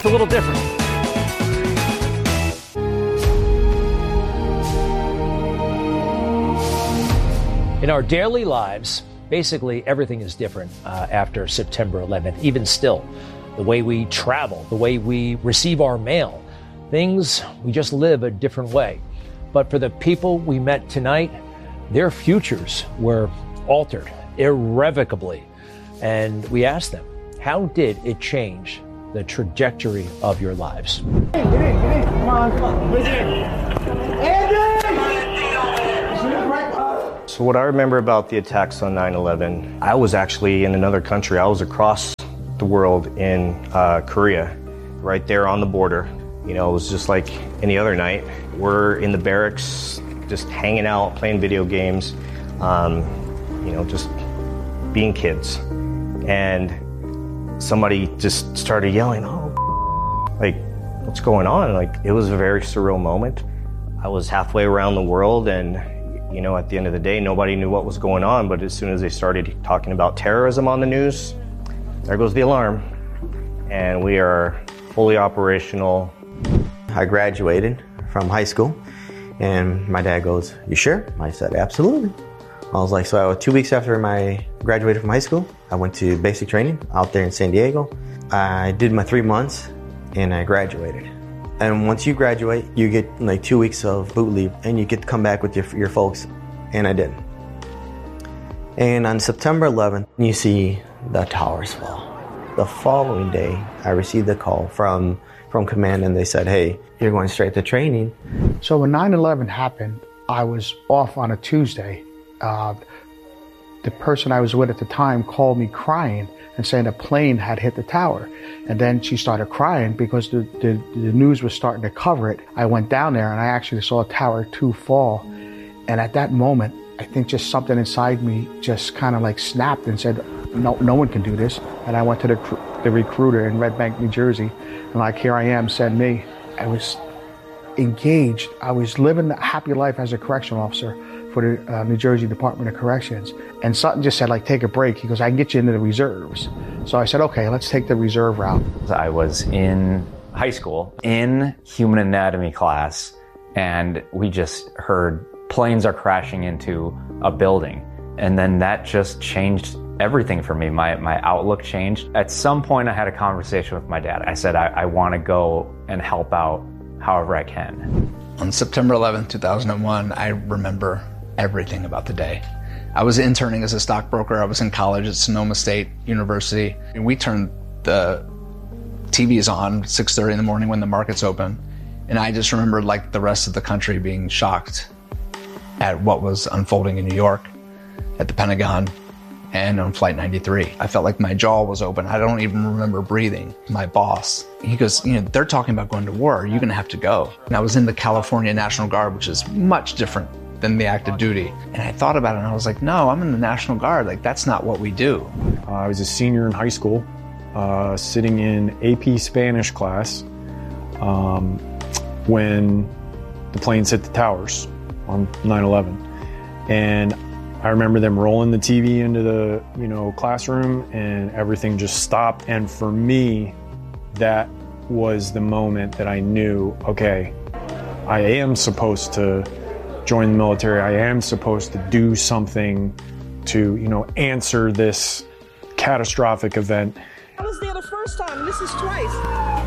It's a little different. In our daily lives, basically everything is different after September 11th. Even still, the way we travel, the way we receive our mail, things, we just live a different way. But for the people we met tonight, their futures were altered irrevocably. And we asked them, how did it change the trajectory of your lives? Come on. So what I remember about the attacks on 9/11, I was actually in another country. I was across the world in Korea, right there on the border. You know, it was just like any other night. We're in the barracks, just hanging out, playing video games, you know, just being kids. And somebody just started yelling, oh, like, what's going on? Like, it was a very surreal moment. I was halfway around the world, and you know, at the end of the day, nobody knew what was going on, but as soon as they started talking about terrorism on the news, there goes the alarm. And we are fully operational. I graduated from high school, and my dad goes, "You sure?" I said, "Absolutely." I was like, so 2 weeks after I graduated from high school, I went to basic training out there in San Diego. I did my 3 months, and I graduated. And once you graduate, you get like 2 weeks of boot leave, and you get to come back with your folks. And I did. And on September 11th, you see the towers fall. The following day, I received a call from command, and they said, "Hey, you're going straight to training." So when 9/11 happened, I was off on a Tuesday. The person I was with at the time called me crying and saying a plane had hit the tower. And then she started crying because the news was starting to cover it. I went down there and I actually saw Tower 2 fall. And at that moment, I think just something inside me just kind of like snapped and said, no one can do this. And I went to the recruiter in Red Bank, New Jersey, and like, here I am, send me. I was engaged. I was living a happy life as a correctional officer for the New Jersey Department of Corrections. And Sutton just said, like, take a break. He goes, I can get you into the reserves. So I said, okay, let's take the reserve route. I was in high school in human anatomy class, and we just heard planes are crashing into a building. And then that just changed everything for me. My outlook changed. At some point, I had a conversation with my dad. I said, I want to go and help out however I can. On September 11th, 2001, I remember everything about the day. I was interning as a stockbroker. I was in college at Sonoma State University. And we turned the TVs on 6:30 in the morning when the markets open. And I just remember, like the rest of the country, being shocked at what was unfolding in New York, at the Pentagon, and on Flight 93. I felt like my jaw was open. I don't even remember breathing. My boss, he goes, you know, they're talking about going to war. You're going to have to go. And I was in the California National Guard, which is much different than the active duty. And I thought about it and I was like, no, I'm in the National Guard. Like, that's not what we do. I was a senior in high school, sitting in AP Spanish class when the planes hit the towers on 9/11. And I remember them rolling the TV into the, classroom, and everything just stopped. And for me, that was the moment that I knew, okay, I am supposed to join the military. I am supposed to do something to, answer this catastrophic event. I was there the first time. This is twice.